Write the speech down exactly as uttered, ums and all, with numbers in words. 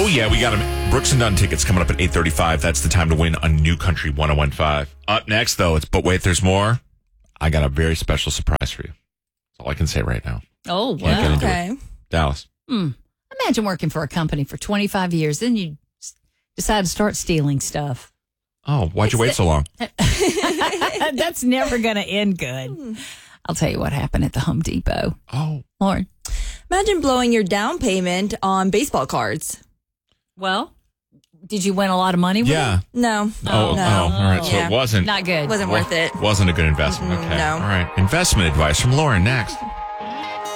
Oh, yeah, we got them. Brooks and Dunn tickets coming up at eight thirty-five. That's the time to win on New Country one oh one point five. Up next, though, it's But Wait, There's More. I got a very special surprise for you. That's all I can say right now. Oh, Can't get wow. into Okay. it. Dallas. Hmm. Imagine working for a company for twenty-five years, then you s- decide to start stealing stuff. Oh, why'd you wait so long? That's never going to end good. I'll tell you what happened at the Home Depot. Oh. Lauren. Imagine blowing your down payment on baseball cards. Well, did you win a lot of money with Yeah. it? No. Oh, no. oh, all right. So Yeah. it wasn't. Not good. Wasn't worth it. Wasn't a good investment. Okay. no. All right. Investment advice from Lauren next.